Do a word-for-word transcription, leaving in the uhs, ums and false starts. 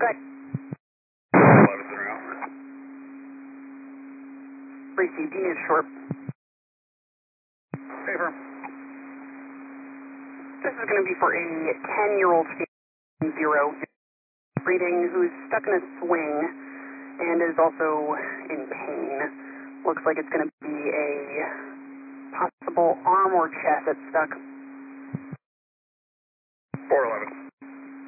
ahead. eleven zero. Received, you need a short. Paper. This is going to be for a ten-year-old zero breathing who's stuck in a swing and is also in pain. Looks like it's going to be a possible arm or chest that's stuck. four eleven.